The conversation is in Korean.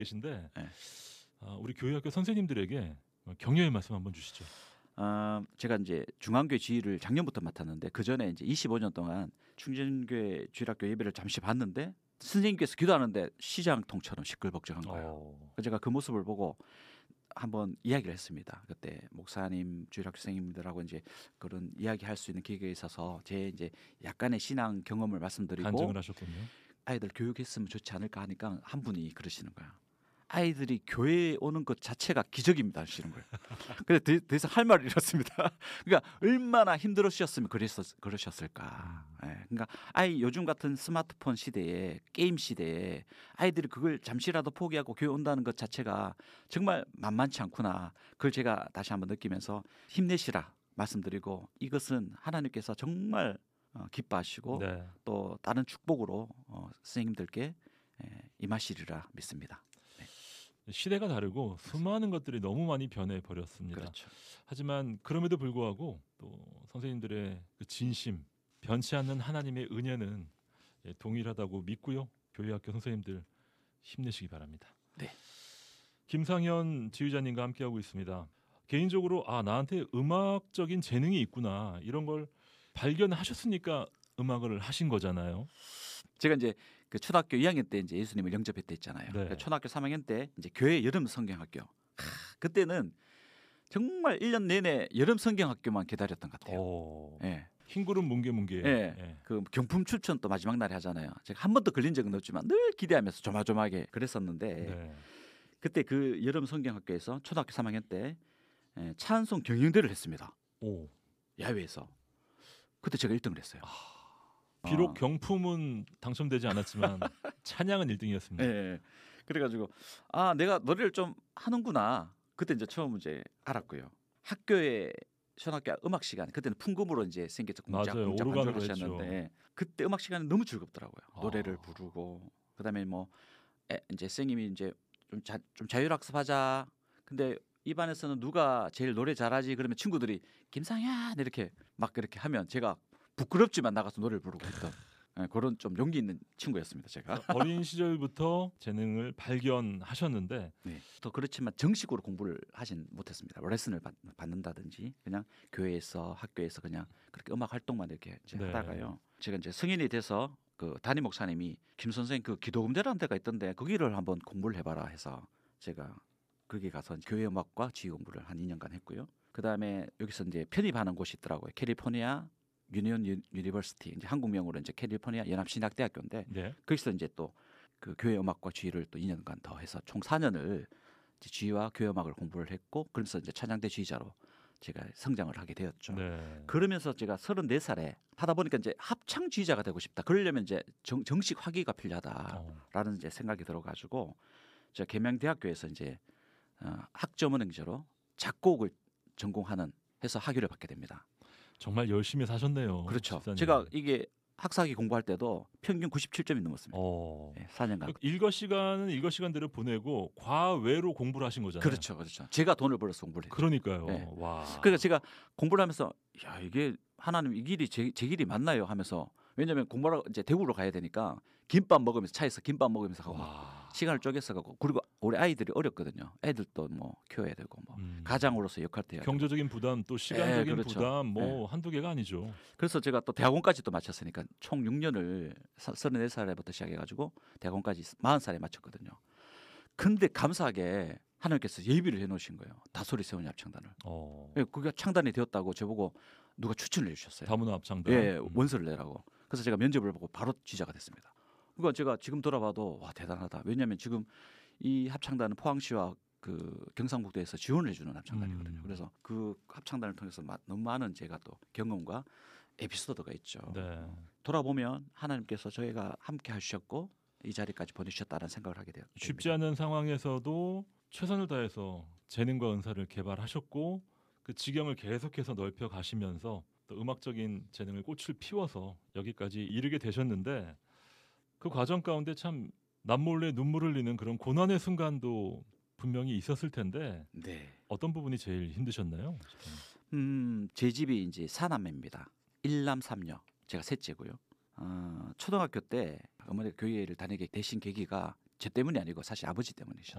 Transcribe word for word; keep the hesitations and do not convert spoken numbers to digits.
계신데 네. 아, 우리 교회학교 선생님들에게 격려의 말씀 한번 주시죠. 어, 제가 이제 중앙교회 지휘를 작년부터 맡았는데 그 전에 이제 이십오 년 동안 충전교회 주일학교 예배를 잠시 봤는데 선생님께서 기도하는데 시장통처럼 시끌벅적한 거예요. 어. 그래서 제가 그 모습을 보고 한번 이야기를 했습니다. 그때 목사님, 주일학교 선생님들하고 이제 그런 이야기할 수 있는 기회가 있어서 제 이제 약간의 신앙 경험을 말씀드리고 간증을 하셨군요. 아이들 교육했으면 좋지 않을까 하니까 한 분이 그러시는 거야. 아이들이 교회에 오는 것 자체가 기적입니다 하시는 거예요. 근데 더, 더 이상 할 말을 잃었습니다. 그러니까 얼마나 힘들으셨으면 그랬었, 그러셨을까. 예, 그러니까 아이 요즘 같은 스마트폰 시대에 게임 시대에 아이들이 그걸 잠시라도 포기하고 교회 온다는 것 자체가 정말 만만치 않구나. 그걸 제가 다시 한번 느끼면서 힘내시라 말씀드리고 이것은 하나님께서 정말 어, 기뻐하시고 네. 또 다른 축복으로 어, 선생님들께 예, 임하시리라 믿습니다. 시대가 다르고 수많은 것들이 너무 많이 변해 버렸습니다. 그렇죠. 하지만 그럼에도 불구하고 또 선생님들의 그 진심, 변치 않는 하나님의 은혜는 예, 동일하다고 믿고요. 교회학교 선생님들 힘내시기 바랍니다. 네. 김상현 지휘자님과 함께하고 있습니다. 개인적으로 아 나한테 음악적인 재능이 있구나 이런 걸 발견하셨으니까 음악을 하신 거잖아요. 제가 이제 그 초등학교 이 학년 때 이제 예수님을 영접했다 했잖아요. 네. 그러니까 초등학교 삼 학년 때 이제 교회 여름 성경학교. 하, 그때는 정말 일 년 내내 여름 성경학교만 기다렸던 것 같아요. 오. 예. 흰구름 뭉게뭉게. 예. 예. 그 경품 출전 또 마지막 날에 하잖아요. 제가 한 번도 걸린 적은 없지만 늘 기대하면서 조마조마하게 그랬었는데 네. 그때 그 여름 성경학교에서 초등학교 삼 학년 때 예, 찬송 경연대를 했습니다. 오. 야외에서. 그때 제가 일 등을 했어요. 비록 어. 경품은 당첨되지 않았지만 찬양은 일 등이었습니다. 예. 그래가지고 아 내가 노래를 좀 하는구나. 그때 이제 처음 이제 알았고요. 학교에 초등학교 음악 시간 그때는 풍금으로 이제 생겼죠. 공짜 맞아요. 공짜 오르간으로 반주를 하셨는데 그때 음악 시간이 너무 즐겁더라고요. 노래를 아. 부르고 그다음에 뭐 에, 이제 선생님이 이제 좀, 자, 좀 자율학습하자. 근데 이 반에서는 누가 제일 노래 잘하지 그러면 친구들이 김상현 이렇게 막 그렇게 하면 제가 부끄럽지만 나가서 노래를 부르고 했던 예, 그런 좀 용기 있는 친구였습니다. 제가. 어린 시절부터 재능을 발견하셨는데 네. 더 그렇지만 정식으로 공부를 하진 못했습니다. 레슨을 받, 받는다든지 그냥 교회에서 학교에서 그냥 그렇게 음악 활동만 이렇게 이제 네. 하다가요. 제가 이제 성인이 돼서 그 담임 목사님이 김 선생 그 기도음대라는 데가 있던데 거기를 한번 공부를 해봐라 해서 제가 거기 가서 교회 음악과 지휘 공부를 한 이 년간 했고요. 그 다음에 여기서 이제 편입하는 곳이 있더라고요. 캘리포니아 유니온 유- 유니버시티 이제 한국명으로 이제 캘리포니아 연합신학대학교인데 네. 거기서 이제 또 그 교회 음악과 지휘를 또 이 년간 더 해서 총 사 년을 이제 지휘와 교회 음악을 공부를 했고 그러면서 이제 찬양대 지휘자로 제가 성장을 하게 되었죠. 네. 그러면서 제가 서른네 살에 하다 보니까 이제 합창 지휘자가 되고 싶다. 그러려면 이제 정, 정식 학위가 필요하다라는 어. 이제 생각이 들어가지고 제가 계명대학교에서 이제 어, 학점은행제로 작곡을 전공하는 해서 학위를 받게 됩니다. 정말 열심히 사셨네요. 그렇죠. 집사님. 제가 이게 학사학위 공부할 때도 평균 구십칠 점이 넘었습니다. 어. 네, 사 년간. 그 일거 시간은 일거 시간대로 보내고 과외로 공부를 하신 거잖아요. 그렇죠, 그렇죠. 제가 돈을 벌어서 공부를 했죠. 그러니까요. 네. 와. 그러니까 제가 공부를 하면서 야 이게 하나님 이 길이 제, 제 길이 맞나요? 하면서 왜냐하면 공부하러 이제 대구로 가야 되니까 김밥 먹으면서 차에서 김밥 먹으면서 가고 막 와. 시간을 쪼개서 가고 그리고 우리 아이들이 어렸거든요. 애들도 뭐 키워야 되고 뭐 음. 가장으로서 역할도 해야 되고. 경제적인 부담 또 시간적인 네, 그렇죠. 부담 뭐 한두 개가 아니죠. 그래서 제가 또 대학원까지 또 마쳤으니까 총 육 년을 서른네 살부터 시작해가지고 대학원까지 마흔 살에 마쳤거든요. 근데 감사하게 하나님께서 예비를 해놓으신 거예요. 다소리 세운 합창단을. 어. 예, 그게 창단이 되었다고 저보고 누가 추천을 해주셨어요. 다문화 합창단. 예, 음. 원서를 내라고. 그래서 제가 면접을 보고 바로 지자가 됐습니다. 그러니까 제가 지금 돌아봐도 와 대단하다. 왜냐하면 지금 이 합창단은 포항시와 그 경상북도에서 지원을 해주는 합창단이거든요. 음. 그래서 그 합창단을 통해서 마, 너무 많은 제가 또 경험과 에피소드가 있죠. 네. 돌아보면 하나님께서 저희가 함께 하셨고 이 자리까지 보내주셨다는 생각을 하게 돼요. 쉽지 않은 상황에서도 최선을 다해서 재능과 은사를 개발하셨고 그 지경을 계속해서 넓혀 가시면서 또 음악적인 재능을 꽃을 피워서 여기까지 이르게 되셨는데 그 과정 가운데 참 남몰래 눈물 흘리는 그런 고난의 순간도 분명히 있었을 텐데 네. 어떤 부분이 제일 힘드셨나요? 음, 제 집이 이제 사남매입니다. 일남 삼녀. 제가 셋째고요. 어, 초등학교 때 어머니가 교회를 다니게 되신 계기가 제 때문이 아니고 사실 아버지 때문이죠.